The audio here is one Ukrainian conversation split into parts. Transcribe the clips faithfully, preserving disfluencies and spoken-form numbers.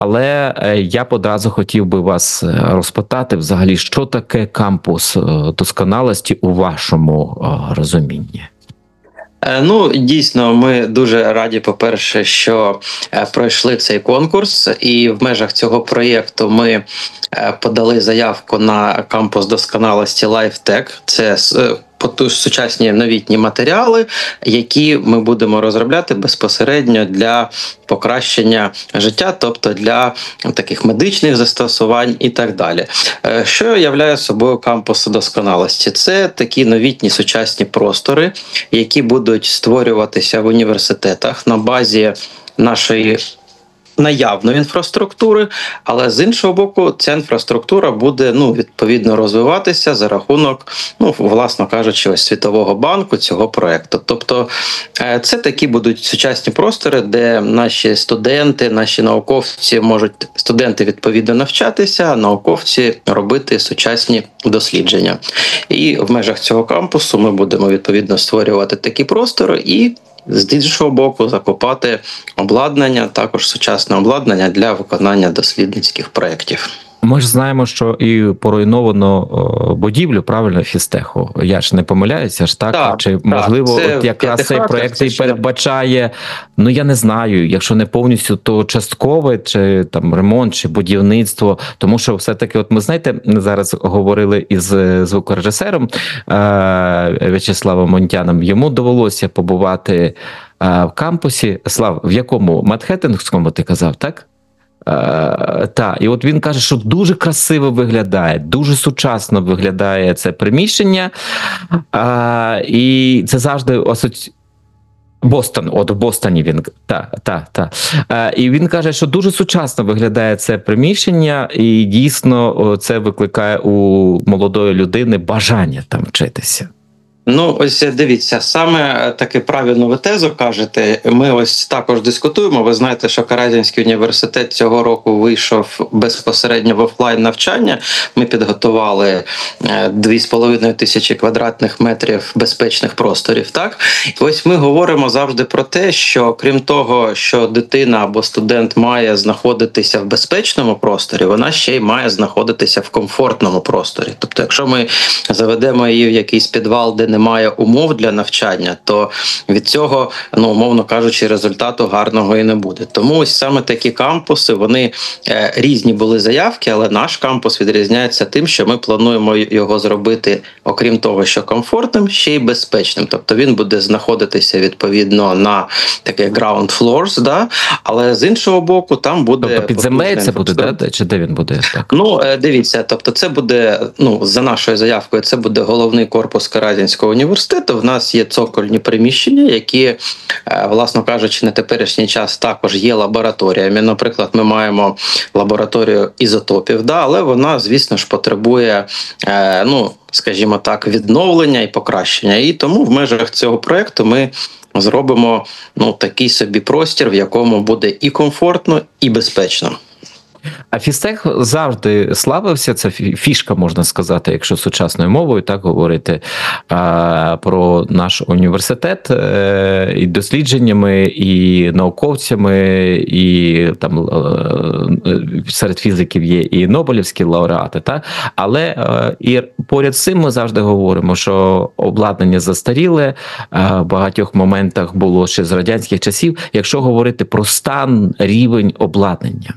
Але я б одразу хотів би вас розпитати взагалі, що таке кампус досконалості у вашому розумінні? Ну, дійсно, ми дуже раді, по-перше, що пройшли цей конкурс, і в межах цього проєкту ми подали заявку на кампус досконалості LifeTech. Це сучасні новітні матеріали, які ми будемо розробляти безпосередньо для покращення життя, тобто для таких медичних застосувань і так далі. Що являє собою кампус досконалості? Це такі новітні сучасні простори, які будуть створюватися в університетах на базі нашої наявної інфраструктури, але з іншого боку, ця інфраструктура буде, ну, відповідно розвиватися за рахунок, ну, власно кажучи, ось Світового банку цього проекту. Тобто це такі будуть сучасні простори, де наші студенти, наші науковці можуть, студенти відповідно навчатися, а науковці робити сучасні дослідження. І в межах цього кампусу ми будемо відповідно створювати такі простори і з іншого боку закупати обладнання, також сучасне обладнання для виконання дослідницьких проєктів. Ми ж знаємо, що і поруйновано будівлю, правильно, фізтеху. Я ж не помиляюся ж, так? Так, Чи, так, можливо, от якраз цей проєкт і передбачає, ну, я не знаю, якщо не повністю, то часткове, чи там ремонт, чи будівництво. Тому що все-таки, от ми, знаєте, зараз говорили із звукорежисером В'ячеславом Монтяном, йому довелося побувати в кампусі. Слав, в якому? Манхеттенському ти казав, так? Uh, та, і от він каже, що дуже красиво виглядає, дуже сучасно виглядає це приміщення, uh, і це завжди асоці... Бостон, от в Бостоні він, та, та, та. Uh, і він каже, що дуже сучасно виглядає це приміщення, і дійсно це викликає у молодої людини бажання там вчитися. Ну, ось дивіться, саме таки правильну ви тезу кажете. Ми ось також дискутуємо. Ви знаєте, що Каразінський університет цього року вийшов безпосередньо в офлайн навчання. Ми підготували дві з половиною тисячі квадратних метрів безпечних просторів. Так, і ось ми говоримо завжди про те, що крім того, що дитина або студент має знаходитися в безпечному просторі, вона ще й має знаходитися в комфортному просторі. Тобто, якщо ми заведемо її в якийсь підвал, де немає умов для навчання, то від цього, ну, умовно кажучи, результату гарного і не буде. Тому ось саме такі кампуси, вони е, різні були заявки, але наш кампус відрізняється тим, що ми плануємо його зробити, окрім того, що комфортним, ще й безпечним. Тобто він буде знаходитися відповідно на таких ground floors, да? Але з іншого боку там буде... Тобто під землею це буде, да? Чи де він буде? Так? Ну, е, дивіться, тобто це буде, ну, за нашою заявкою, це буде головний корпус Каразінського університету. В нас є цокольні приміщення, які, власно кажучи, на теперішній час також є лабораторіями. Наприклад, ми маємо лабораторію ізотопів, да, але вона, звісно ж, потребує, ну, скажімо так, відновлення і покращення. І тому в межах цього проєкту ми зробимо, ну, такий собі простір, в якому буде і комфортно, і безпечно. А фізтех завжди славився, це фішка, можна сказати, якщо сучасною мовою так говорити, а, про наш університет, е, і дослідженнями, і науковцями, і там е, серед фізиків є і Нобелівські лауреати, так? Але е, і поряд з цим ми завжди говоримо, що обладнання застаріле, е, в багатьох моментах було ще з радянських часів, якщо говорити про стан, рівень обладнання.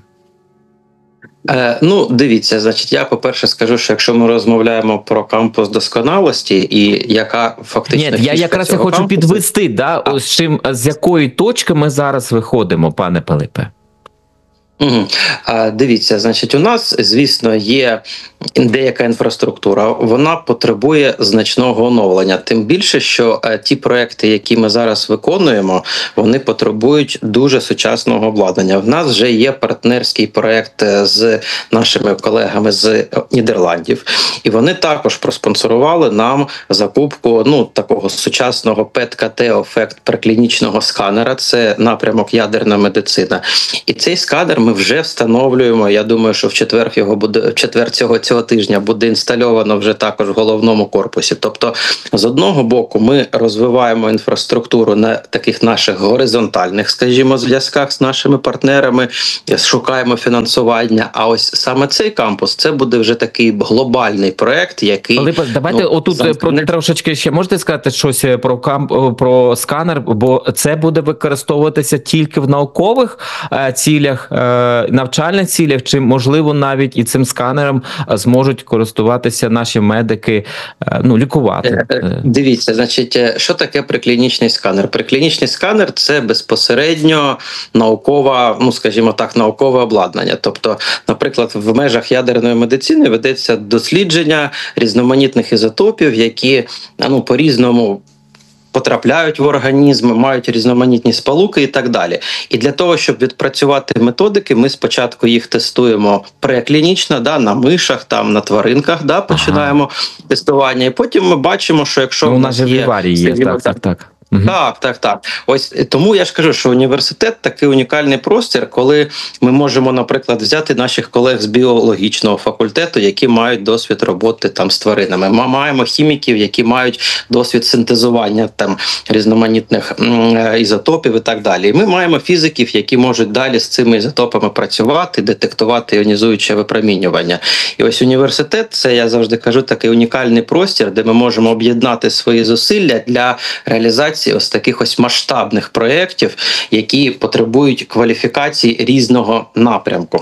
Е, ну, дивіться, значить, я, по-перше, скажу, що якщо ми розмовляємо про кампус досконалості і яка фактично... Ні, я якраз я хочу кампусу... підвести, да, а... з, чим, з якої точки ми зараз виходимо, пане Пилипе? Угу. А, дивіться, значить, у нас, звісно, є деяка інфраструктура, вона потребує значного оновлення. Тим більше, що а, ті проекти, які ми зараз виконуємо, вони потребують дуже сучасного обладнання. В нас вже є партнерський проект з нашими колегами з Нідерландів, і вони також проспонсорували нам закупку, ну, такого сучасного пет-ка те ефект преклінічного сканера, це напрямок ядерна медицина. І цей сканер ми вже встановлюємо. Я думаю, що в четвер його буде в четвер цього цього тижня буде інстальовано вже також в головному корпусі. Тобто, з одного боку, ми розвиваємо інфраструктуру на таких наших горизонтальних, скажімо, зв'язках з нашими партнерами, шукаємо фінансування. А ось саме цей кампус це буде вже такий глобальний проект, який Але давайте ну, отут сам... про трошечки ще можете сказати щось про камп про сканер, бо це буде використовуватися тільки в наукових е, цілях, е, навчальних цілях, чи можливо навіть і цим сканером зможуть користуватися наші медики, е, ну лікувати. Дивіться, значить, що таке приклінічний сканер? Приклінічний сканер це безпосередньо наукова, ну скажімо так, наукове обладнання. Тобто, наприклад, в межах ядерної медицини ведеться дослідження різноманітних ізотопів, які ну по-різному потрапляють в організм, мають різноманітні сполуки і так далі. І для того, щоб відпрацювати методики, ми спочатку їх тестуємо преклінічно, да, на мишах, там, на тваринках, да, починаємо ага. тестування. І потім ми бачимо, що якщо ну, у нас є аварії є, так, так, так. Угу. Так, так, так. Ось тому я ж кажу, що університет такий унікальний простір, коли ми можемо, наприклад, взяти наших колег з біологічного факультету, які мають досвід роботи там з тваринами. Ми маємо хіміків, які мають досвід синтезування там різноманітних м, ізотопів і так далі. І ми маємо фізиків, які можуть далі з цими ізотопами працювати, детектувати іонізуюче випромінювання. І ось університет, це я завжди кажу, такий унікальний простір, де ми можемо об'єднати свої зусилля для реалізації ось таких ось масштабних проєктів, які потребують кваліфікації різного напрямку.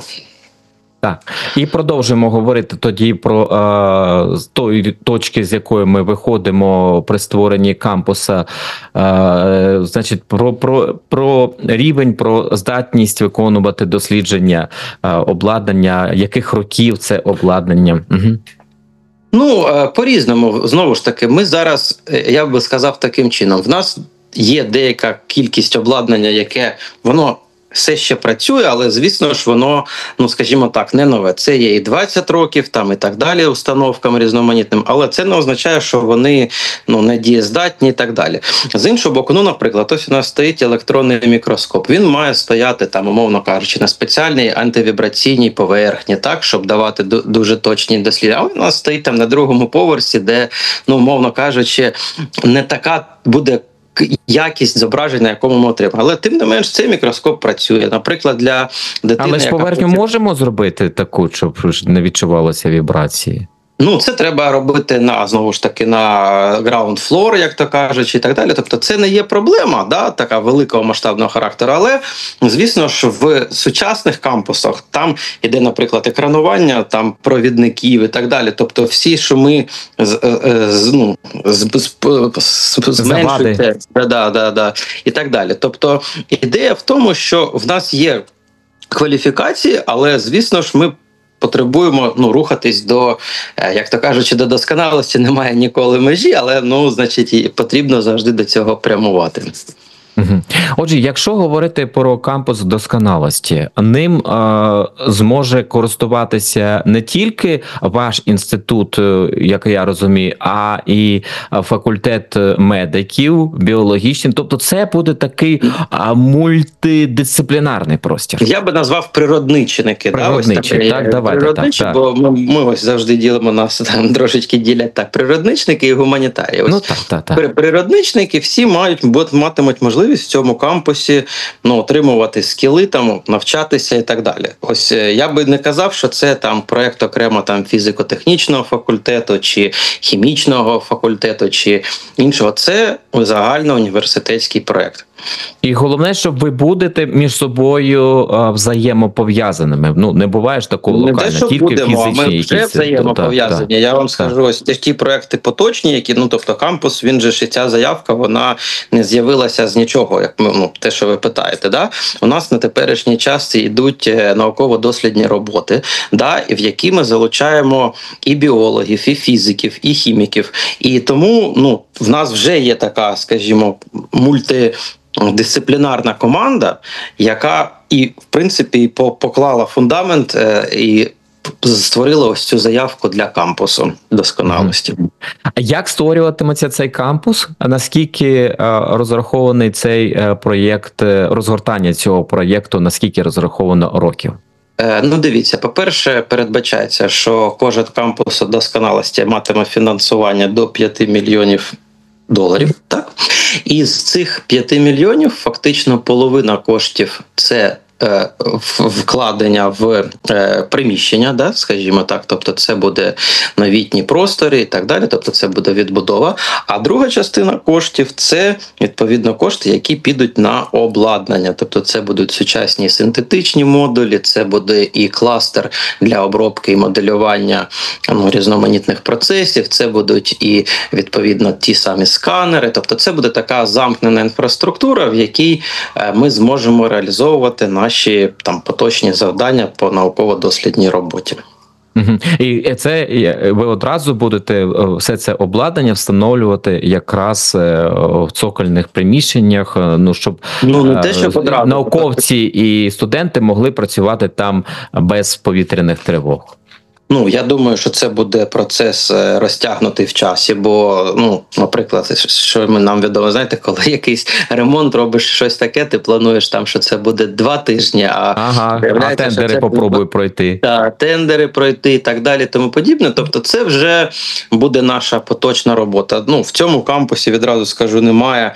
Так, і продовжуємо говорити тоді про е, з тої точки, з якої ми виходимо при створенні кампуса, е, значить, про, про, про рівень, про здатність виконувати дослідження, е, обладнання, яких років це обладнання. Угу. Ну, по-різному, знову ж таки, ми зараз, я би сказав таким чином, в нас є деяка кількість обладнання, яке, воно все ще працює, але, звісно ж, воно, ну, скажімо так, не нове. Це є і двадцять років, там, і так далі, установкам різноманітним, але це не означає, що вони, ну, не дієздатні і так далі. З іншого боку, ну, наприклад, ось у нас стоїть електронний мікроскоп. Він має стояти, там, умовно кажучи, на спеціальній антивібраційній поверхні, так, щоб давати дуже точні дослідження. А у нас стоїть там на другому поверсі, де, ну, умовно кажучи, не така буде якість зображення, якому ми отримали. Але тим не менш цей мікроскоп працює. Наприклад, для дитини... Але ж поверхню яка... можемо зробити таку, щоб не відчувалося вібрації? Ну, це треба робити на, знову ж таки, на ground floor, як то кажуть, і так далі. Тобто це не є проблема, да, така великого масштабного характеру, але, звісно ж, в сучасних кампусах там іде, наприклад, екранування, там провідників і так далі. Тобто всі шуми з, з, ну, з, з, зменшуються, да, да, да, і так далі. Тобто ідея в тому, що в нас є кваліфікації, але, звісно ж, ми потребуємо, ну, рухатись до, як то кажучи, до досконалості немає ніколи межі, але, ну, значить, потрібно завжди до цього прямувати. Отже, якщо говорити про кампус досконалості, ним е, зможе користуватися не тільки ваш інститут, як я розумію, а і факультет медиків, біологічний, тобто це буде такий а, мультидисциплінарний простір. Я би назвав природничники. Природничі, да, ось так, давайте. Природничі, так, бо ми, ми ось завжди ділимо нас, там трошечки ділять так, природничники і гуманітарії. Ось ну, так, так, так. Природничники всі мають, матимуть можливість в цьому кампусі, ну, отримувати скіли, там, навчатися і так далі. Ось я би не казав, що це там проєкт окремо там фізико-технічного факультету, чи хімічного факультету, чи іншого. Це загальноуніверситетський проєкт. І головне, щоб ви будете між собою а, взаємопов'язаними. Ну, не буває ж такого локально, тільки будемо, фізичні ми вже якісь. взаємопов'язані. Да, Я вам так. скажу, ось ті проекти поточні, які, ну, тобто кампус, він же ж і ця заявка, вона не з'явилася з нічого, як ми, ну, те, що ви питаєте. Да? У нас на теперішній час йдуть науково-дослідні роботи, да, в які ми залучаємо і біологів, і фізиків, і хіміків. І тому, ну, в нас вже є така, скажімо, мульти дисциплінарна команда, яка і, в принципі, поклала фундамент і створили ось цю заявку для кампусу досконалості. А як створюватиметься цей кампус? А наскільки розрахований цей проєкт, розгортання цього проєкту, наскільки розраховано років? Ну, дивіться, по-перше, передбачається, що кожен кампус досконалості матиме фінансування до п'яти мільйонів доларів, так? І з цих п'яти мільйонів фактично половина коштів – це вкладення в приміщення, да, скажімо так, тобто це буде новітні простори і так далі, тобто це буде відбудова. А друга частина коштів – це, відповідно, кошти, які підуть на обладнання, тобто це будуть сучасні синтетичні модулі, це буде і кластер для обробки і моделювання ну, різноманітних процесів, це будуть і, відповідно, ті самі сканери, тобто це буде така замкнена інфраструктура, в якій ми зможемо реалізовувати наші Наші там поточні завдання по науково-дослідній роботі. Угу. І це ви одразу будете все це обладнання встановлювати якраз в цокольних приміщеннях, ну щоб ну, не те, щоб одразу, науковці і студенти могли працювати там без повітряних тривог. Ну, я думаю, що це буде процес розтягнутий в часі, бо, ну, наприклад, що ми нам відомо, знаєте, коли якийсь ремонт робиш щось таке, ти плануєш там, що це буде два тижні, а, ага, а тендери попробуй буде... пройти. Так, тендери пройти і так далі, тому подібне. Тобто це вже буде наша поточна робота. Ну, в цьому кампусі, відразу скажу, немає,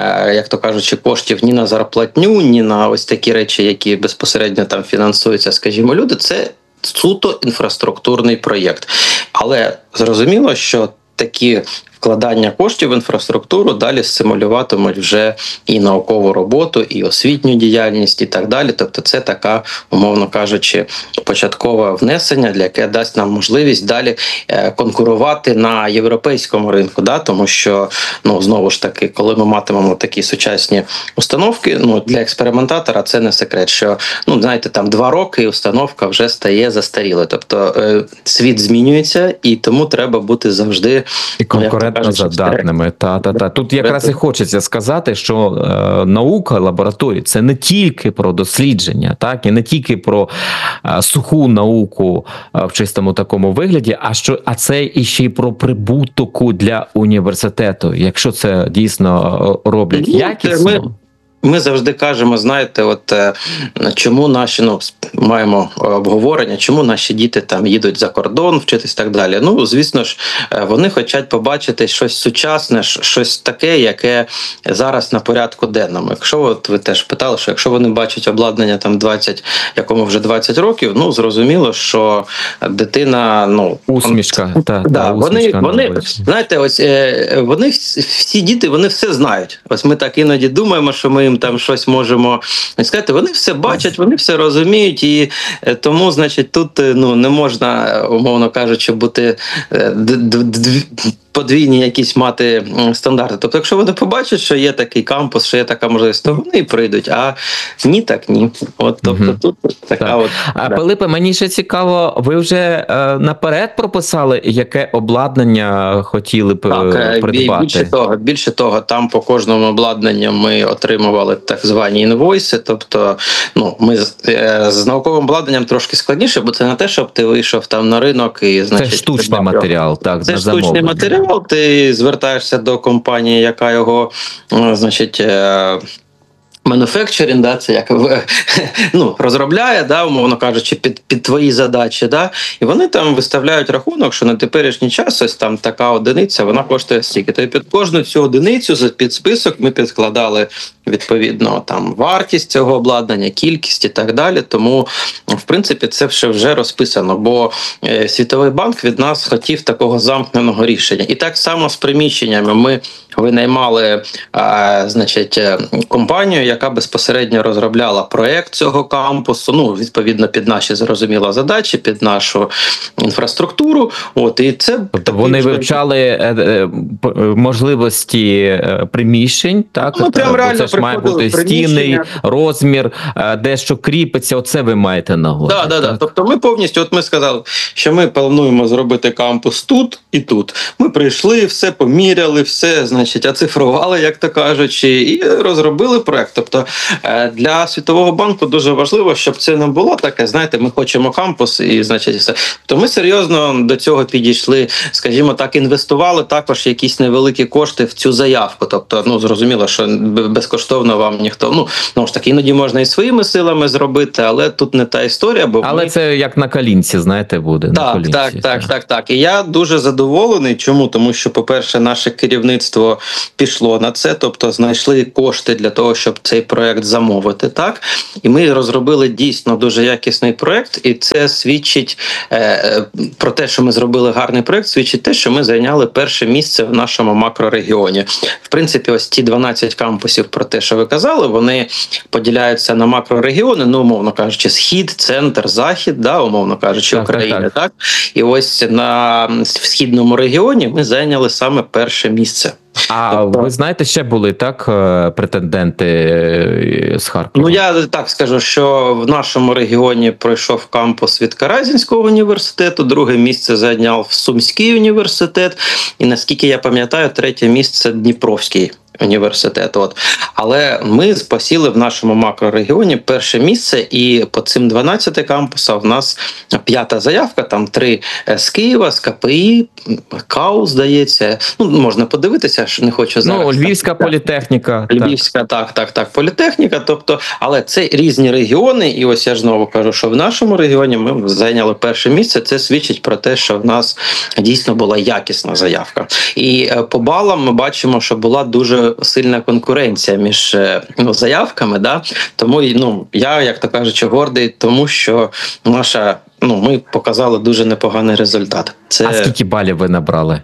як то кажучи, коштів ні на зарплатню, ні на ось такі речі, які безпосередньо там фінансуються, скажімо, люди. Це суто інфраструктурний проєкт. Але зрозуміло, що такі вкладання коштів в інфраструктуру далі стимулюватимуть вже і наукову роботу, і освітню діяльність, і так далі. Тобто це така, умовно кажучи, початкове внесення, для яке дасть нам можливість далі конкурувати на європейському ринку. Да? Тому що, ну, знову ж таки, коли ми матимемо такі сучасні установки, ну, для експериментатора це не секрет, що, ну, знаєте, там два роки і установка вже стає застарілою. Тобто е, світ змінюється, і тому треба бути завжди і конкурентними задатними. Та, та, та. Тут якраз і хочеться сказати, що е, наука, лабораторії – це не тільки про дослідження, так, і не тільки про е, суху науку е, в чистому такому вигляді, а що, а це і ще й про прибуток для університету, якщо це дійсно роблять ну, якісно. Ми... Ми завжди кажемо, знаєте, от чому наші, ну, маємо обговорення, чому наші діти там їдуть за кордон, вчитись і так далі. Ну, звісно ж, вони хочуть побачити щось сучасне, щось таке, яке зараз на порядку денному. Якщо от ви теж питали, що якщо вони бачать обладнання там двадцять, якому вже двадцять років, ну, зрозуміло, що дитина, ну, усмішка, он, та, да, та, вони, усмішка вони, знаєте, ось вони всі діти, вони все знають. Ось ми так іноді думаємо, що ми їм там щось можемо сказати, вони все бачать, вони все розуміють, і тому, значить, тут, ну, не можна, умовно кажучи, бути подвійні якісь мати стандарти. Тобто, якщо вони побачать, що є такий кампус, що є така можливість, то вони і прийдуть, а ні, так ні. От, тобто, угу. Тут така так. от... А, Пилипе, мені ще цікаво, ви вже е, наперед прописали, яке обладнання хотіли б так, придбати? Більше того, більше того, там по кожному обладнанню ми отримували так звані інвойси, тобто, ну, ми з, е, з науковим обладнанням трошки складніше, бо це не те, щоб ти вийшов там на ринок і, значить... Це штучний матеріал, так, це на штучний замовлення. матеріал, ти звертаєшся до компанії, яка його, значить, manufacturing, да, це як ну, розробляє, да, умовно кажучи, під, під твої задачі, да, і вони там виставляють рахунок, що на теперішній час ось там така одиниця, вона коштує стільки. То під кожну цю одиницю під список ми підкладали відповідно там вартість цього обладнання, кількість і так далі. Тому, в принципі, це все вже розписано, бо е, Світовий банк від нас хотів такого замкненого рішення. І так само з приміщеннями ми винаймали е, значить, компанію, яка безпосередньо розробляла проєкт цього кампусу, ну, відповідно, під наші, зрозуміло, задачі, під нашу інфраструктуру. От, і це тобто вони вже... вивчали е, е, можливості е, приміщень, так? Ну, прям реально це ж має бути стіни, розмір, е, де що кріпиться, оце ви маєте на увазі. Так, так, так. Тобто ми повністю, от ми сказали, що ми плануємо зробити кампус тут і тут. Ми прийшли, все поміряли, все, значить, значить, оцифрували, як то кажучи, і розробили проект. Тобто для Світового банку дуже важливо, щоб це не було таке, знаєте, ми хочемо кампус і, значить, все. То ми серйозно до цього підійшли, скажімо так, інвестували також якісь невеликі кошти в цю заявку. Тобто, ну, зрозуміло, що безкоштовно вам ніхто, ну, ну ж таки, іноді можна і своїми силами зробити, але тут не та історія, бо але ми... це як на колінці, знаєте, буде. Так, на колінці, так, так, так, так, так. І я дуже задоволений. Чому? Тому що, по-перше, наше керівництво пішло на це, тобто знайшли кошти для того, щоб цей проект замовити, так? І ми розробили дійсно дуже якісний проект, і це свідчить е, про те, що ми зробили гарний проект, свідчить те, що ми зайняли перше місце в нашому макрорегіоні. В принципі, ось ті дванадцять кампусів, про те, що ви казали, вони поділяються на макрорегіони, ну, умовно кажучи, схід, центр, захід, да, умовно кажучи, так, Україна, так, так, так. І ось на в східному регіоні ми зайняли саме перше місце. А тобто, ви знаєте, ще були, так, претенденти з Харкова? Ну, я так скажу, що в нашому регіоні пройшов кампус від Каразінського університету, друге місце зайняв Сумський університет, і, наскільки я пам'ятаю, третє місце Дніпровський університет. От. Але ми посіли в нашому макрорегіоні перше місце, і по цим дванадцяти кампусам в нас п'ята заявка, там три з Києва, з КПІ, КАУ, здається. Ну, можна подивитися, що не хочу зараз. Ну, Львівська політехніка. Львівська, так, так, так, так, політехніка. Тобто, але це різні регіони, і ось я ж знову кажу, що в нашому регіоні ми зайняли перше місце. Це свідчить про те, що в нас дійсно була якісна заявка. І по балам ми бачимо, що була дуже сильна конкуренція між, ну, заявками, да? Тому, ну, я, як то кажучи, гордий, тому що наша, ну, ми показали дуже непоганий результат. Це... А скільки балів ви набрали?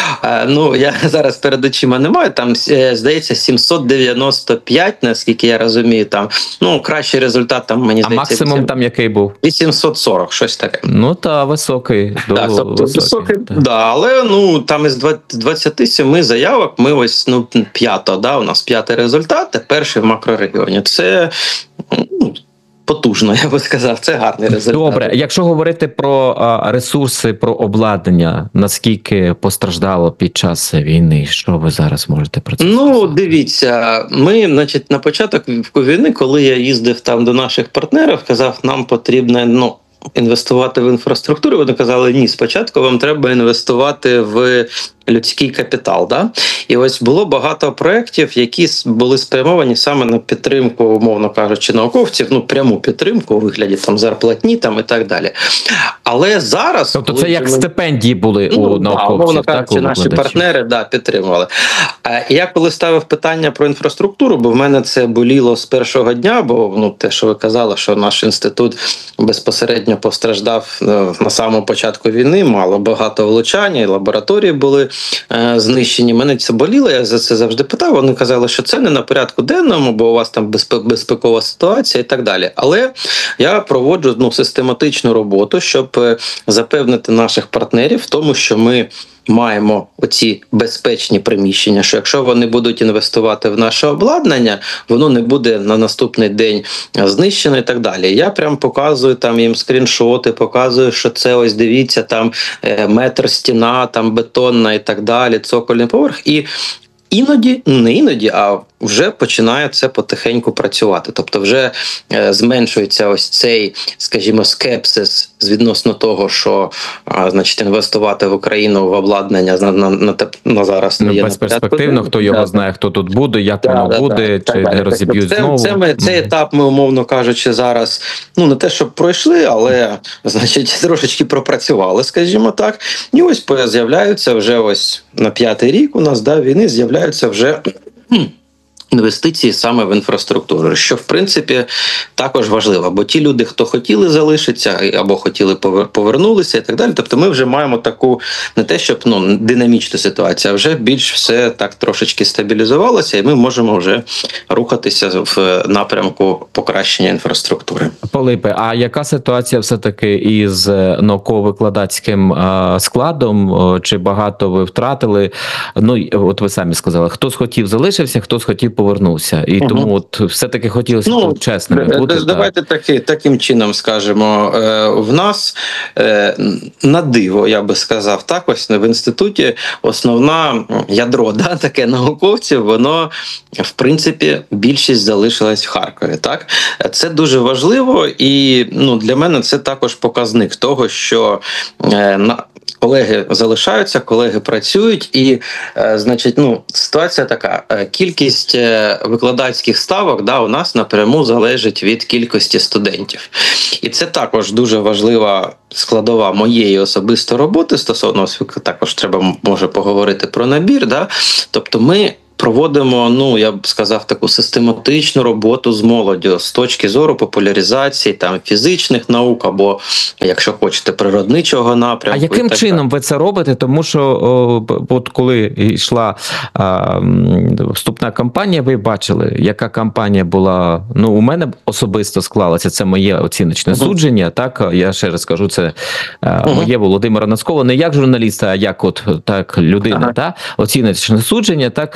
Ну, я зараз перед очима не маю, там, здається, сімсот дев'яносто п'ять, наскільки я розумію, там, ну, кращий результат, там, мені здається... А максимум там який був? вісімсот сорок, щось таке. Ну, та, високий. Так, тобто високий, да, але, ну, там із двадцяти семи заявок ми ось, ну, п'ято, да, у нас п'ятий результат, а перший в макрорегіоні. Це, ну, потужно, я би сказав, це гарний результат. Добре, якщо говорити про а, ресурси, про обладнання, наскільки постраждало під час війни, що ви зараз можете про це Ну, сказати? дивіться, ми, значить, на початок війни, коли я їздив там до наших партнерів, казав, нам потрібно, ну, інвестувати в інфраструктуру, вони казали, ні, спочатку вам треба інвестувати в людський капітал. Да? І ось було багато проєктів, які були спрямовані саме на підтримку, умовно кажучи, науковців, ну, пряму підтримку у вигляді там зарплатні там і так далі. Але зараз... Тобто це як ми... стипендії були, ну, у науковців, да, умовно так, кажучи, у наші партнери, да, підтримували. І я коли ставив питання про інфраструктуру, бо в мене це боліло з першого дня, бо, ну, те, що ви казали, що наш інститут безпосередньо постраждав на самому початку війни, мало багато влучань, і лабораторії були е, знищені. Мене це боліло, я за це завжди питав. Вони казали, що це не на порядку денному, бо у вас там безпекова ситуація і так далі. Але я проводжу, ну, систематичну роботу, щоб запевнити наших партнерів в тому, що ми маємо оці безпечні приміщення, що якщо вони будуть інвестувати в наше обладнання, воно не буде на наступний день знищено і так далі. Я прям показую там їм скріншоти, показую, що це ось дивіться, там метр стіна, там бетонна і так далі, цокольний поверх. І іноді, не іноді, а вже починає це потихеньку працювати. Тобто вже е, зменшується ось цей, скажімо, скепсис з відносно того, що а, значить, інвестувати в Україну в обладнання на, на, на, на зараз не є безперспективно, хто його да. знає, хто тут буде, як да, воно да, буде, да, чи не розіб'ють це, знову. Це ми, цей етап ми, умовно кажучи, зараз, ну, не те, щоб пройшли, але, значить, трошечки пропрацювали, скажімо так. І ось з'являються вже ось на п'ятий рік у нас, да, війни, з'являються вже інвестиції саме в інфраструктуру, що, в принципі, також важливо. Бо ті люди, хто хотіли залишитися, або хотіли повернулися і так далі, тобто ми вже маємо таку, не те, щоб, ну, динамічну ситуацію, а вже більш все так трошечки стабілізувалося, і ми можемо вже рухатися в напрямку покращення інфраструктури. Пилипе, а яка ситуація все-таки із науково-викладацьким складом? Чи багато ви втратили? Ну, от ви самі сказали, хто схотів залишився, хто схотів повернувся. І угу. тому от все-таки хотілося ну, чесними бути. Давайте таки, таким чином скажемо. В нас на диво, я би сказав, так ось в інституті основна ядро, да, таке науковців, воно в принципі більшість залишилась в Харкові. Так? Це дуже важливо і ну, для мене це також показник того, що на колеги залишаються, колеги працюють, і, е, значить, ну, ситуація така. Кількість викладацьких ставок, да, у нас напряму залежить від кількості студентів. І це також дуже важлива складова моєї особистої роботи стосовно, також треба, може, поговорити про набір, да? Тобто ми проводимо, ну, я б сказав, таку систематичну роботу з молоддю з точки зору популяризації там фізичних наук або, якщо хочете, природничого напрямку. А яким чином так. ви це робите? Тому що о, от коли йшла а, вступна кампанія, ви бачили, яка кампанія була, ну, у мене особисто склалася, це моє оціночне uh-huh. судження, так, я ще раз кажу, це а, uh-huh. моє Володимира Носкова, не як журналіста, а як от так людина, uh-huh. та, оціночне судження, так,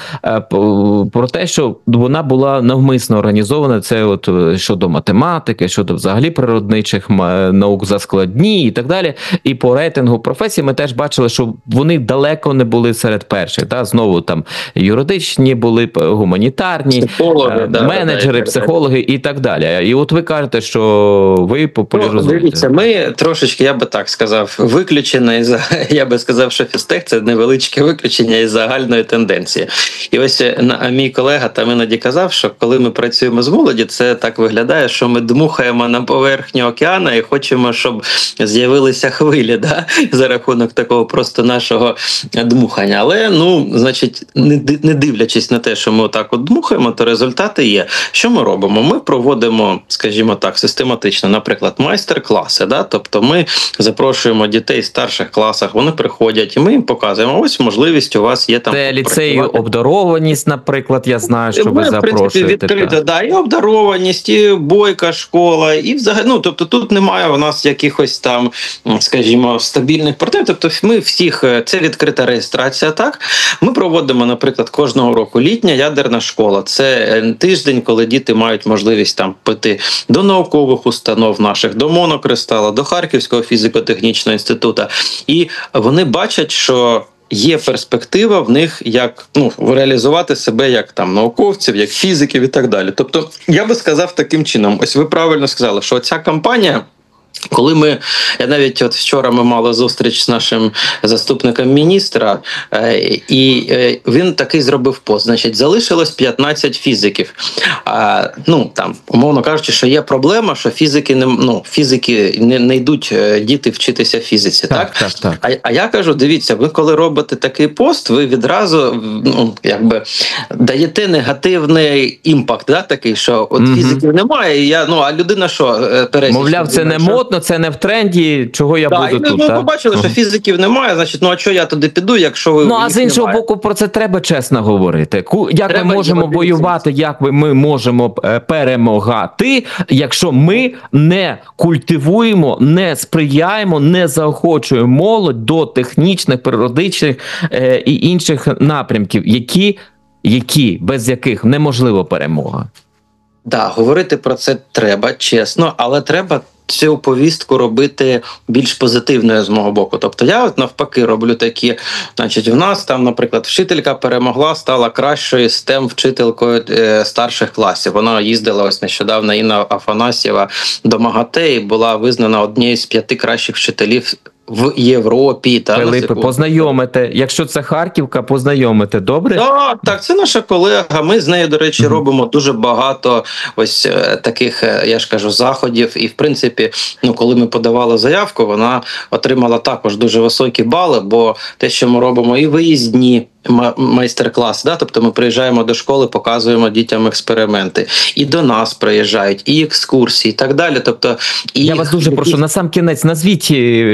про те, що вона була навмисно організована, це от щодо математики, щодо взагалі природничих наук заскладні і так далі. І по рейтингу професій ми теж бачили, що вони далеко не були серед перших. Та? Знову там юридичні були, гуманітарні, психологи, менеджери, да, психологи і так далі. І от ви кажете, що ви популяризуєте. Ну, дивіться, ми трошечки, я би так сказав, виключені із, я би сказав, що фізтех – це невеличке виключення із загальної тенденції. І ось мій колега там іноді казав, що коли ми працюємо з молоді, це так виглядає, що ми дмухаємо на поверхню океану і хочемо, щоб з'явилися хвилі, да? За рахунок такого просто нашого дмухання. Але, ну, значить, не дивлячись на те, що ми отак от дмухаємо, то результати є. Що ми робимо? Ми проводимо, скажімо так, систематично, наприклад, майстер-класи, да? Тобто ми запрошуємо дітей в старших класах, вони приходять, і ми їм показуємо, ось можливість у вас є там... Це ліцеї обдарованість, наприклад, я знаю, що ви запрошуєте. Відкрита, да, і обдарованість, і бойка школа, і взагалі, ну, тобто тут немає у нас якихось там, скажімо, стабільних партнерів, тобто ми всіх, це відкрита реєстрація, так? Ми проводимо, наприклад, кожного року літня ядерна школа. Це тиждень, коли діти мають можливість там піти до наукових установ наших, до Монокристала, до Харківського фізико-технічного інституту. І вони бачать, що є перспектива в них, як ну реалізувати себе як там науковців, як фізиків і так далі. Тобто, я би сказав таким чином, ось ви правильно сказали, що ця кампанія, коли ми, я навіть от вчора ми мали зустріч з нашим заступником міністра, е, і е, він такий зробив пост, значить, залишилось п'ятнадцять фізиків. А, ну, там, умовно кажучи, що є проблема, що фізики не, ну, фізики не, не йдуть діти вчитися фізиці, так? так? так, так. А, а я кажу, дивіться, ви коли робите такий пост, ви відразу, ну, якби, даєте негативний імпакт, да, такий, що от mm-hmm. фізиків немає, і я, ну, а людина що? Пересічна, мовляв, це не модно, це не в тренді, чого я так, буду і тут. Ми так? побачили, що фізиків немає, значить, ну а що я туди піду, якщо ви... Ну, а з іншого немає. Боку, про це треба чесно говорити. Як треба ми можемо воювати, як ми можемо перемагати, якщо ми не культивуємо, не сприяємо, не заохочуємо молодь до технічних, природничих е, і інших напрямків, які, які, без яких неможлива перемога. Так, да, говорити про це треба, чесно, але треба цю повістку робити більш позитивною з мого боку. Тобто я от навпаки роблю такі, значить, в нас там, наприклад, вчителька перемогла, стала кращою стем-вчителькою е, старших класів. Вона їздила ось нещодавно, Інна Афанасьєва, до МАГАТЕ і була визнана однією з п'яти кращих вчителів в Європі. Та, Филипе, познайомите. Якщо це Харківка, познайомите. Добре? Так, так, це наша колега. Ми з нею, до речі, mm-hmm. робимо дуже багато ось таких, я ж кажу, заходів. І, в принципі, ну, коли ми подавали заявку, вона отримала також дуже високі бали, бо те, що ми робимо і виїзні майстер-клас, да? Тобто ми приїжджаємо до школи, показуємо дітям експерименти. І до нас приїжджають, і екскурсії, і так далі. Тобто, і я вас дуже які... прошу, на сам кінець назвіть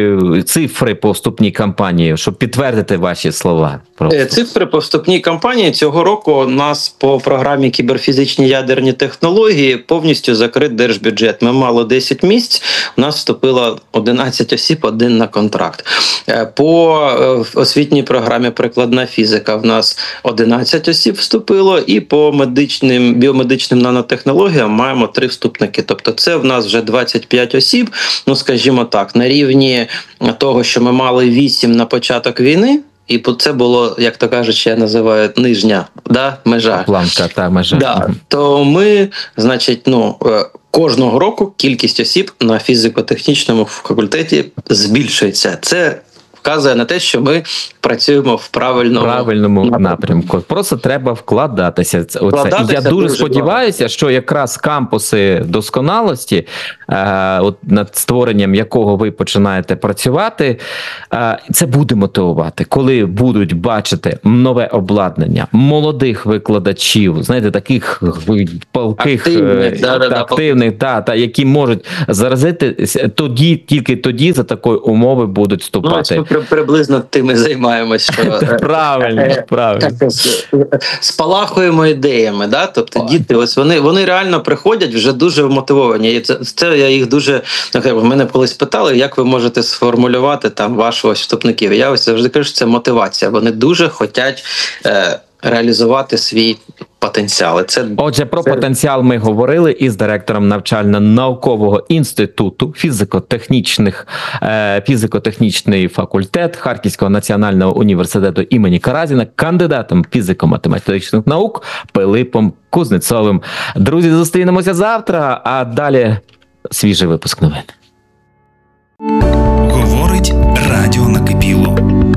цифри по вступній кампанії, щоб підтвердити ваші слова. Просто. Цифри по вступній кампанії цього року у нас по програмі кіберфізичні ядерні технології повністю закрит держбюджет. Ми мали десять місць, у нас вступило одинадцять осіб, один на контракт. По освітній програмі прикладна фізика фізика в нас одинадцять осіб вступило, і по медичним, біомедичним нанотехнологіям маємо три вступники. Тобто це в нас вже двадцять п'ять осіб, ну скажімо так, на рівні того, що ми мали вісім на початок війни, і це було, як то кажуть, я називаю нижня, да, межа. Планка, та межа. Да, то ми, значить, ну, кожного року кількість осіб на фізико-технічному факультеті збільшується. Це вказує на те, що ми працюємо в правильному, правильному напрямку. Просто треба вкладатися. Це, вкладатися оце. І я дуже, дуже сподіваюся, багато. Що якраз кампуси досконалості, е, от над створенням якого ви починаєте працювати, е, це буде мотивувати. Коли будуть бачити нове обладнання, молодих викладачів, знаєте, таких палких, активних, е, да, та, да, активних та, та, які можуть заразити, тоді, тільки тоді за такої умови будуть вступати. Ну, ми приблизно тим і займаємось, що правильно, правильно. Спалахуємо ідеями, да? Тобто діти, ось вони, вони реально приходять вже дуже вмотивовані. І це, це я їх дуже, в мене колись питали, як ви можете сформулювати там ваших вступників. Я ось завжди кажу, що це мотивація. Вони дуже хочуть е, реалізувати свій потенціал. Це, Отже, про це... потенціал ми говорили із директором навчально-наукового інституту фізико-технічних, е, фізико-технічний факультет Харківського національного університету імені Каразіна, кандидатом фізико-математичних наук Пилипом Кузнецовим. Друзі, зустрінемося завтра, а далі свіжий випуск новин. Говорить радіо Накипіло.